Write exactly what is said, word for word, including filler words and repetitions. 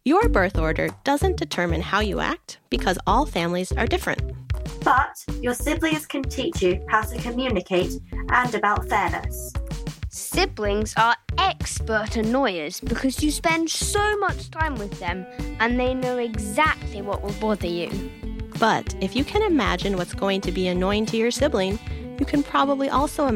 Your birth order doesn't determine how you act because all families are different. But your siblings can teach you how to communicate and about fairness. Siblings are expert annoyers because you spend so much time with them and they know exactly what will bother you. But if you can imagine what's going to be annoying to your sibling, you can probably also